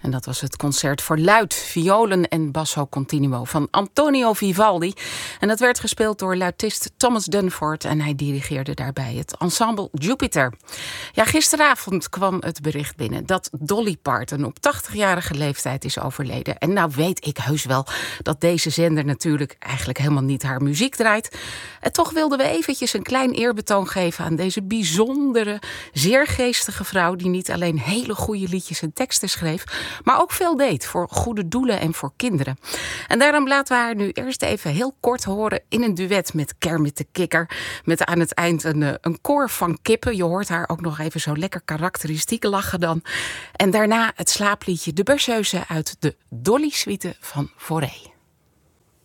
En dat was het concert voor luid, violen en basso continuo van Antonio Vivaldi. En dat werd gespeeld door luitist Thomas Dunford en hij dirigeerde daarbij het ensemble Jupiter. Ja, gisteravond kwam het bericht binnen dat Dolly Parton op 80-jarige leeftijd is overleden. En nou weet ik heus wel dat deze zender natuurlijk eigenlijk helemaal niet haar muziek draait. En toch wilden we eventjes een klein eerbetoon geven aan deze bijzondere, zeer geestige vrouw die niet alleen hele goede liedjes en teksten schreef, maar ook veel deed voor goede doelen en voor kinderen. En daarom laten we haar nu eerst even heel kort horen in een duet met Kermit de Kikker. Met aan het eind een koor van kippen. Je hoort haar ook nog even zo lekker karakteristiek lachen dan. En daarna het slaapliedje De Berceuse uit de Dolly Suite van Fauré.